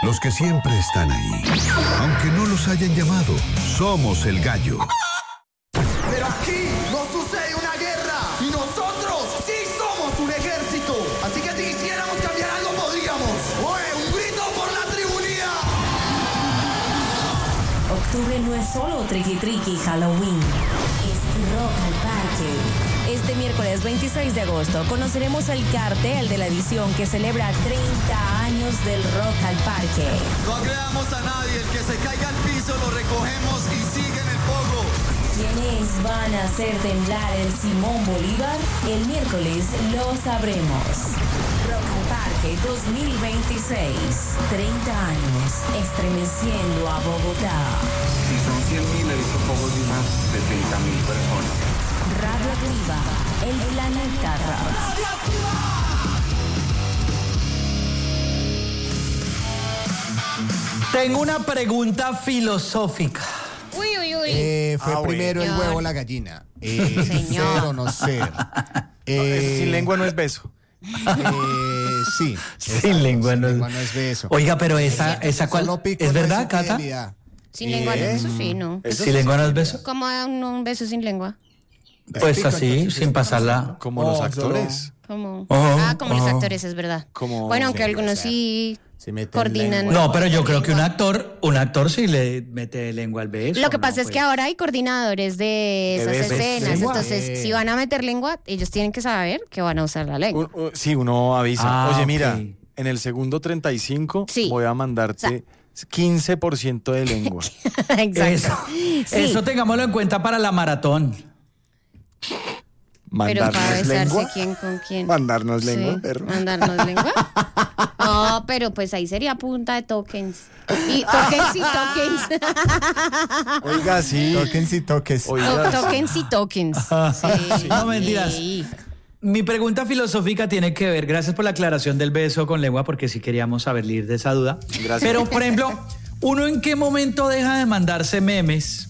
los que siempre están ahí. Aunque no los hayan llamado, somos el Gallo. Pero aquí no sucede una guerra y nosotros sí somos un ejército. Así que si quisiéramos cambiar algo podríamos. ¡Oye, un grito por la tribunía! Octubre no es solo triqui triqui Halloween, es Rock al Parque. Este miércoles 26 de agosto conoceremos el cartel de la edición que celebra 30 años del Rock al Parque. No agredamos a nadie, el que se caiga al piso lo recogemos y sigue en el pogo. ¿Quiénes van a hacer temblar el Simón Bolívar? El miércoles lo sabremos. Rock al Parque 2026. 30 años estremeciendo a Bogotá. Si son 100.000, he visto pocos de unas 70.000 personas. Radioactiva, el planeta rock. Tengo una pregunta filosófica. Fue primero el huevo o la gallina. Ser o no ser. Sin lengua no es beso. Sí. Sin lengua no es beso. Oiga, pero esa cuál es verdad, Cata. Sin lengua no es eso, sí, ¿no? Sin lengua no es beso. ¿Cómo un beso sin lengua? Pues así, sin pasarla. Como los actores. Como Como los actores, es verdad. Bueno, aunque algunos sí coordinan. No, pero yo creo que un actor sí le mete lengua al beso. Lo que pasa es que ahora hay coordinadores de esas escenas. Entonces, si van a meter lengua, ellos tienen que saber que van a usar la lengua. Sí, uno avisa. Oye, mira, ok. en el segundo 35 Sí. voy a mandarte 15% de lengua. Exacto. Eso tengámoslo en cuenta para la maratón. Pero para ¿Mandarnos besarse lengua? quién con quién. Mandarnos lengua, Sí, perro. mandarnos lengua. No, pero pues ahí sería punta de tokens. Y tokens y tokens. Oiga, sí. Tokens y toques. Oiga, Tokens y tokens. Sí. No, mentiras. Sí. Mi pregunta filosófica tiene que ver, gracias por la aclaración del beso con lengua, porque sí queríamos salir de esa duda. Gracias. Pero, por ejemplo, ¿uno en qué momento deja de mandarse memes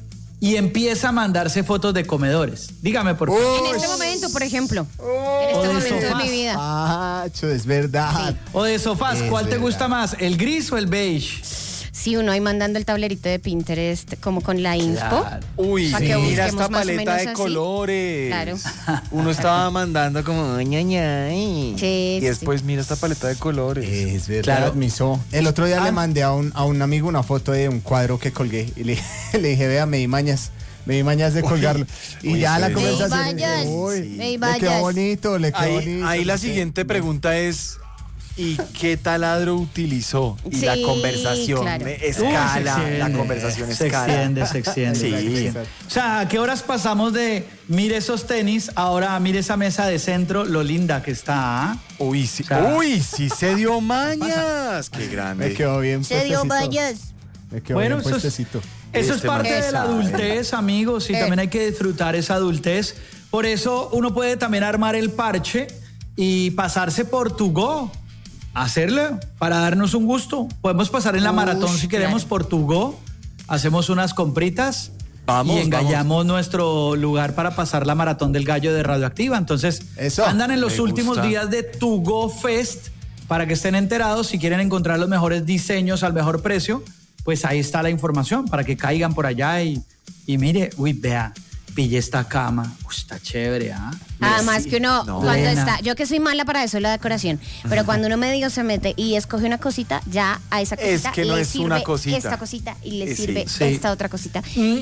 y empieza a mandarse fotos de comedores? Dígame, por favor. En este momento, por ejemplo. En este de momento de sofás. mi vida. Pacho, es verdad. O de sofás, Es ¿cuál te verdad. gusta más, el gris o el beige? Sí, uno ahí mandando el tablerito de Pinterest como con la inspo. Claro. Uy, Pa' que mira busquemos esta más o paleta menos de así. colores. Claro. Uno estaba mandando como ñañay. Sí, Y después mira esta paleta de colores. Es verdad. Claro. Admisó. El otro día le mandé a un amigo una foto de un cuadro que colgué y le dije, vea, me di mañas de colgarlo. Y uy, ya la sí. conversación. vayas, uy, me le vayas. quedó bonito, le quedó Ahí, bonito. ahí la no sé. siguiente pregunta es: ¿y qué taladro utilizó? Y la Sí, conversación claro. escala, la conversación se escala. extiende, se extiende. Sí. se extiende. O sea, ¿a qué horas pasamos de mire esos tenis, ahora mire esa mesa de centro, lo linda que está? ¿Ah? Uy, sí, O sea, uy, sí se dio mañas. Qué grande. Me quedó bien Se dio puestecito. vallas. Me quedó Bueno, bien puestecito. Eso es Este parte man de la sabe. adultez, amigos, y también hay que disfrutar esa adultez. Por eso uno puede también armar el parche y pasarse por Tu Go. Hacerlo para darnos un gusto. Podemos pasar en la maratón si queremos por Tu Go. Hacemos unas compritas Vamos, y engallamos nuestro lugar para pasar la maratón del gallo de Radioactiva. Entonces, Eso. andan en los Me últimos gusta. días de Tu Go Fest para que estén enterados. Si quieren encontrar los mejores diseños al mejor precio, pues ahí está la información para que caigan por allá y mire, uy, vea, pille esta cama. Uy, está chévere, ¿ah? Además que uno, cuando Plena. está, yo que soy mala para eso, la decoración, pero cuando uno medio se mete y escoge una cosita, ya a esa Es cosita que no le es sirve una cosita. esta cosita y le Sí. sirve Sí. esta otra cosita.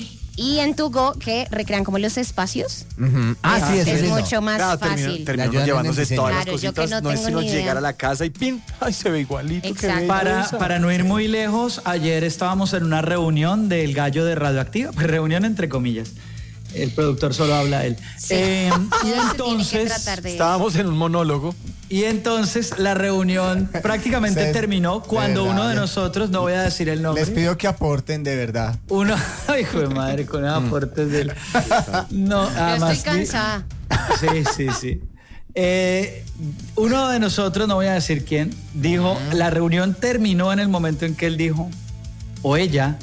Y en Tu Go, que recrean como los espacios, Ah, sí, es lindo. mucho más Claro, fácil. Le terminamos ayudan en llevándose el diseño. todas las Claro, yo que cositas. no No es tengo sino ni llegar idea. a la casa y ¡pin! ¡Ay, se ve igualito! qué Exacto. belleza! Para no ir muy lejos, ayer estábamos en una reunión del gallo de Radioactiva, pues reunión entre comillas. El productor solo habla de él. Sí. Y Uno se tiene que entonces, tratar de- Estábamos en un monólogo. la reunión prácticamente Se- terminó cuando de verdad, uno de nosotros, no voy a decir el nombre, Les pido que aporten de verdad. uno, ay, hijo de madre, con esos aportes del... No, Yo además, estoy cansada. Sí. Uno de nosotros, no voy a decir quién, dijo, la reunión terminó en el momento en que él dijo, o ella,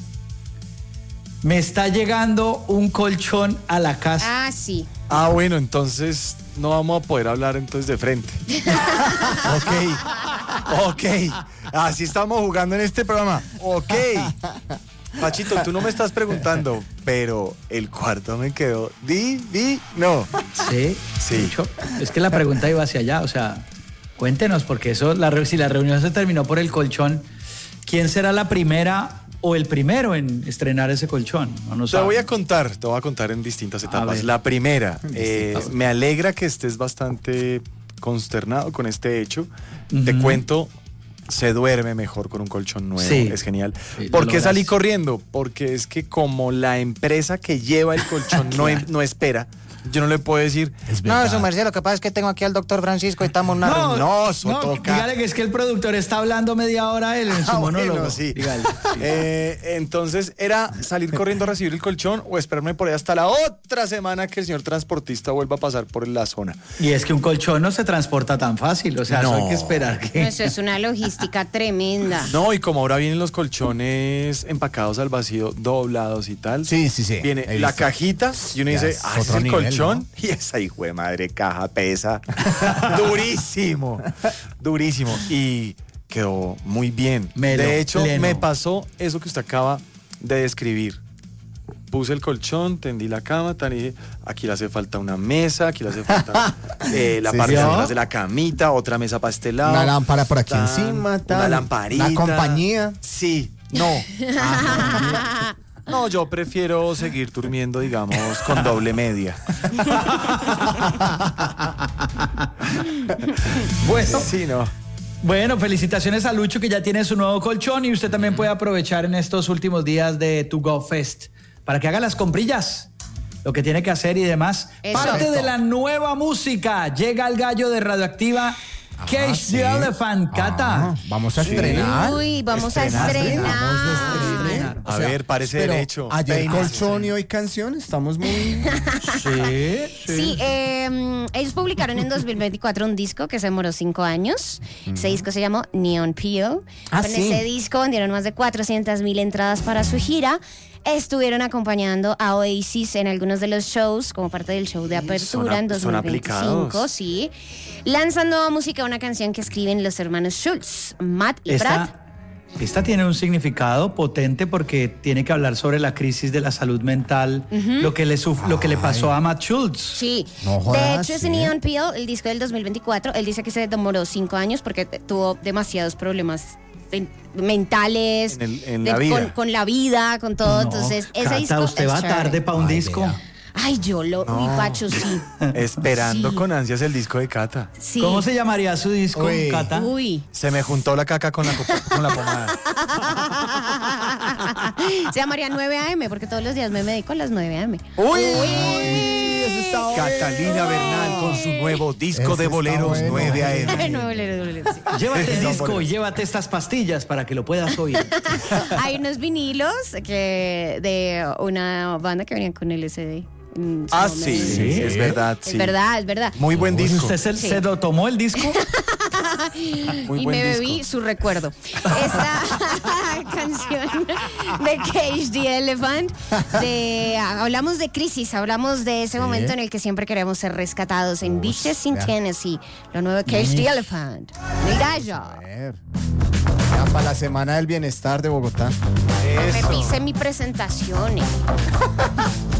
me está llegando un colchón a la casa. Ah, sí. Ah, bueno, entonces no vamos a poder hablar entonces de frente. Ok. Así estamos jugando en este programa. Ok. Pachito, tú no me estás preguntando, pero el cuarto me quedó divino. Sí. Mucho. Es que la pregunta iba hacia allá, o sea, cuéntenos, porque eso, si la reunión se terminó por el colchón, ¿quién será la primera o el primero en estrenar ese colchón? Te voy a contar en distintas etapas. La primera, me alegra que estés bastante consternado con este hecho. Te cuento, se duerme mejor con un colchón nuevo, es genial. ¿Por qué salí corriendo? Porque es que como la empresa que lleva el colchón no espera, yo no le puedo decir, no, su merced, lo que pasa es que tengo aquí al doctor Francisco y estamos en una reunión. No, toca. Dígale que es que el productor está hablando media hora él en su monólogo. Bueno, sí. Dígale. Entonces, era salir corriendo a recibir el colchón o esperarme por ahí hasta la otra semana que el señor transportista vuelva a pasar por la zona. Y es que un colchón no se transporta tan fácil, o sea, eso hay que esperar que... Eso es una logística tremenda. No, y como ahora vienen los colchones empacados al vacío, doblados y tal. Sí. Viene la cajita y uno dice, es el colchón. ¿No? Y esa hijo de madre caja pesa durísimo. Y quedó muy bien. De hecho, me pasó eso que usted acaba de describir. Puse el colchón, tendí la cama, y dije, aquí le hace falta una mesa, aquí le hace falta la parte de atrás de la camita, otra mesa para este lado. Una lámpara por aquí encima, una lamparita. Una compañía. Sí, no. No, yo prefiero seguir durmiendo, digamos, con doble media. Bueno, sí, no. Bueno, felicitaciones a Lucho que ya tiene su nuevo colchón y usted también puede aprovechar en estos últimos días de To Go Fest para que haga las comprillas, lo que tiene que hacer y demás. Parte de la nueva música. Llega el gallo de Radioactiva. Cage the Elephant, Cata. Vamos a estrenar. Uy, vamos a estrenar. A ver, parece derecho. Ayer colchón y hoy canción, estamos muy... Sí, ellos publicaron en 2024 un disco que se demoró 5 años. Ese disco se llamó Neon Peel. Con ese disco vendieron más de 400,000 entradas para su gira. Estuvieron acompañando a Oasis en algunos de los shows, como parte del show de apertura en 2025, sí. Lanzan nueva música, una canción que escriben los hermanos Schultz, Matt y Brad. Esta tiene un significado potente porque tiene que hablar sobre la crisis de la salud mental, lo que le pasó a Matt Schultz. Sí, de hecho ese Neon Peel, el disco del 2024, él dice que se demoró 5 años porque tuvo demasiados problemas mentales, en la vida. Con la vida, con todo. Entonces, ese disco usted va tarde para un disco. Ay, mi Pacho, sí. Esperando con ansias el disco de Cata. Sí. ¿Cómo se llamaría su disco, Cata? Uy. Se me juntó la caca con la pomada. Se llamaría 9 AM, porque todos los días me dedico a las 9 AM. ¡Uy! Catalina Bernal con su nuevo disco de boleros 9 AM. Llévate el disco y llévate estas pastillas para que lo puedas oír. Hay unos vinilos de una banda que venían con LSD. Sí, es verdad. Es verdad. Muy buen disco. ¿Usted se lo tomó el disco? Y me bebí su recuerdo. Esta canción de Cage the Elephant, hablamos de crisis, hablamos de ese momento en el que siempre queremos ser rescatados en Beaches in Tennessee. Lo nuevo de Cage the Elephant, del gallo. Ya para la Semana del Bienestar de Bogotá. Me pise mi presentación.